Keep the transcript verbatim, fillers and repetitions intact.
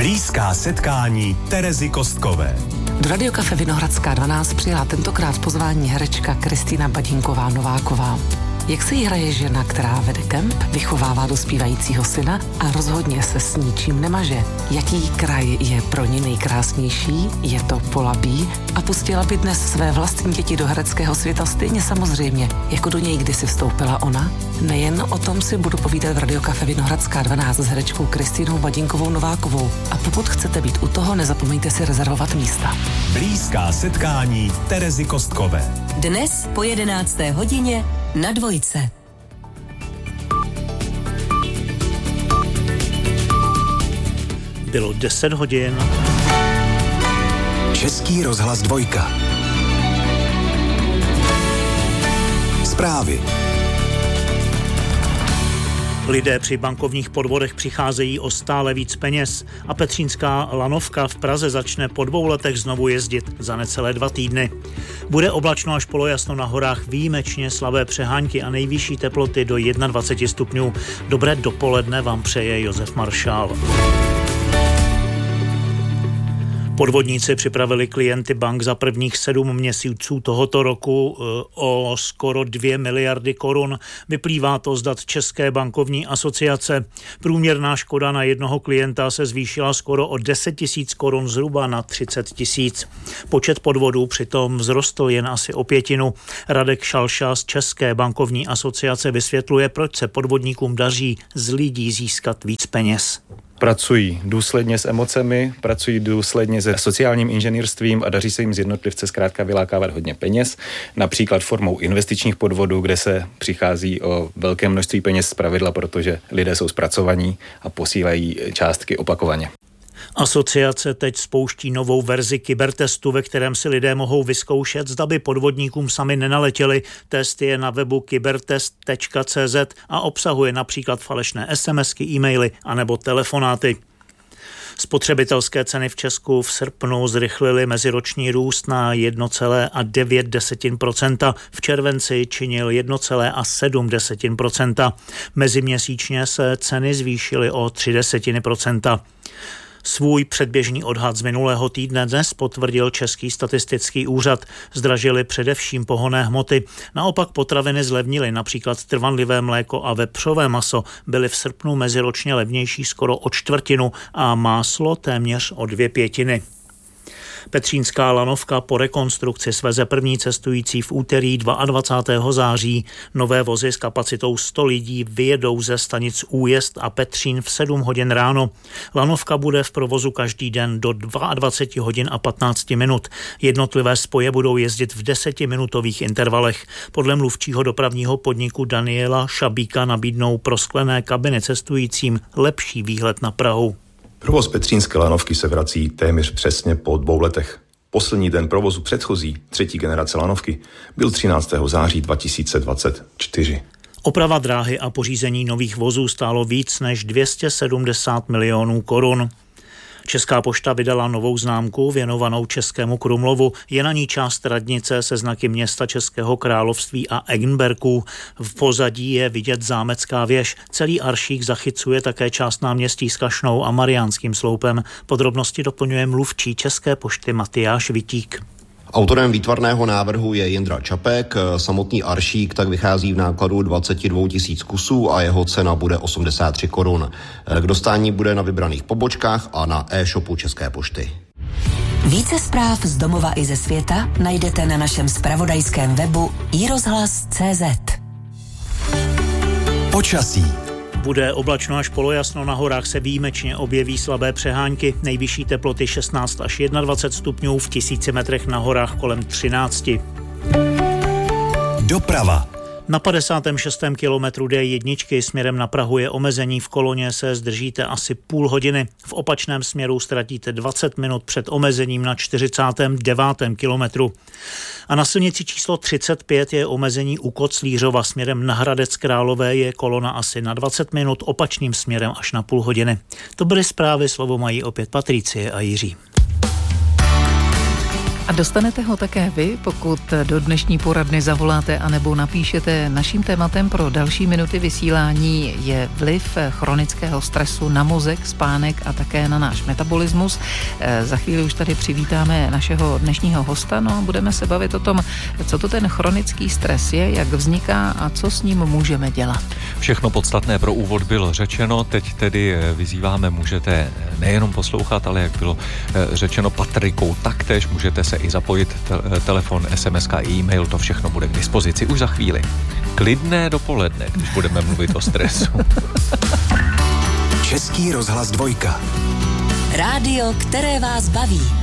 Blízká setkání Terezy Kostkové. Do Radiokafe Vinohradská dvanáct přijela tentokrát pozvání herečka Kristýna Badinková-Nováková. Jak se jí hraje žena, která vede kemp, vychovává dospívajícího syna a rozhodně se s ničím nemaže? Jaký kraj je pro ní nejkrásnější? Je to Polabí? A pustila by dnes své vlastní děti do hereckého světa stejně samozřejmě, jako do něj kdysi vstoupila ona? Nejen o tom si budu povídat v Radiokafe Vinohradská dvanáct s herečkou Kristýnou Badinkovou-Novákovou. A pokud chcete být u toho, nezapomeňte si rezervovat místa. Blízká setkání Terezy Kostkové. Dnes po jedenácté hodině na Dvojce. Bylo deset hodin. Český rozhlas Dvojka. Zprávy. Lidé při bankovních podvodech přicházejí o stále víc peněz a petřínská lanovka v Praze začne po dvou letech znovu jezdit za necelé dva týdny. Bude oblačno až polojasno, na horách výjimečně slabé přehánky a nejvyšší teploty do dvacet jedna stupňů. Dobré dopoledne vám přeje Josef Maršál. Podvodníci připravili klienty bank za prvních sedm měsíců tohoto roku o skoro dvě miliardy korun. Vyplývá to z dat České bankovní asociace. Průměrná škoda na jednoho klienta se zvýšila skoro o deset tisíc korun zhruba na třicet tisíc. Počet podvodů přitom vzrostl jen asi o pětinu. Radek Šalša z České bankovní asociace vysvětluje, proč se podvodníkům daří z lidí získat víc peněz. Pracují důsledně s emocemi, pracují důsledně se sociálním inženýrstvím a daří se jim z jednotlivce zkrátka vylákávat hodně peněz, například formou investičních podvodů, kde se přichází o velké množství peněz zpravidla, protože lidé jsou zpracovaní a posílají částky opakovaně. Asociace teď spouští novou verzi kybertestu, ve kterém si lidé mohou vyzkoušet, zda by podvodníkům sami nenaletěli. Test je na webu kybertest tečka cé zet a obsahuje například falešné SMSky, e-maily anebo telefonáty. Spotřebitelské ceny v Česku v srpnu zrychlily meziroční růst na jedna celá devět procenta, v červenci činil jedna celá sedm procenta. Meziměsíčně se ceny zvýšily o tři desetiny procenta. Svůj předběžný odhad z minulého týdne dnes potvrdil Český statistický úřad. Zdražily především pohonné hmoty. Naopak potraviny zlevnily, například trvanlivé mléko a vepřové maso byly v srpnu meziročně levnější skoro o čtvrtinu a máslo téměř o dvě pětiny. Petřínská lanovka po rekonstrukci sveze první cestující v úterý dvacátého druhého září. Nové vozy s kapacitou sto lidí vyjedou ze stanic Újezd a Petřín v sedm hodin ráno. Lanovka bude v provozu každý den do dvacet dva hodin a patnáct minut. Jednotlivé spoje budou jezdit v desetiminutových intervalech. Podle mluvčího dopravního podniku Daniela Šabíka nabídnou pro sklené kabiny cestujícím lepší výhled na Prahu. Provoz petřínské lanovky se vrací téměř přesně po dvou letech. Poslední den provozu předchozí, třetí generace lanovky, byl třináctého září dva tisíce dvacet čtyři. Oprava dráhy a pořízení nových vozů stálo víc než dvě stě sedmdesát milionů korun. Česká pošta vydala novou známku věnovanou Českému Krumlovu. Je na ní část radnice se znaky města Českého království a Eggenberků. V pozadí je vidět zámecká věž. Celý aršík zachycuje také část náměstí s Kašnou a Mariánským sloupem. Podrobnosti doplňuje mluvčí České pošty Matyáš Vitík. Autorem výtvarného návrhu je Jindra Čapek, samotný aršík tak vychází v nákladu dvacet dva tisíc kusů a jeho cena bude osmdesát tři korun. K dostání bude na vybraných pobočkách a na e-shopu České pošty. Více zpráv z domova i ze světa najdete na našem zpravodajském webu i rozhlas tečka cé zet. Počasí. Bude oblačno až polojasno, na horách se výjimečně objeví slabé přehánky, nejvyšší teploty šestnáct až dvacet jedna stupňů, v tisíci metrech na horách kolem třináct. Doprava. Na padesátém šestém kilometru dé jedna směrem na Prahu je omezení, v koloně se zdržíte asi půl hodiny. V opačném směru ztratíte dvacet minut před omezením na čtyřicátém devátém kilometru. A na silnici číslo třicet pět je omezení u Koclířova, směrem na Hradec Králové je kolona asi na dvacet minut, opačným směrem až na půl hodiny. To byly zprávy, slovo mají opět Patricie a Jiří. A dostanete ho také vy, pokud do dnešní poradny zavoláte anebo napíšete. Naším tématem pro další minuty vysílání je vliv chronického stresu na mozek, spánek a také na náš metabolismus. Za chvíli už tady přivítáme našeho dnešního hosta, no a budeme se bavit o tom, co to ten chronický stres je, jak vzniká a co s ním můžeme dělat. Všechno podstatné pro úvod bylo řečeno, teď tedy vyzýváme, můžete nejenom poslouchat, ale jak bylo řečeno Patrikou, taktéž můžete se i zapojit, te- telefon, es em es a e-mail, to všechno bude k dispozici už za chvíli. Klidné dopoledne, když budeme mluvit o stresu. Český rozhlas dvojka. Rádio, které vás baví.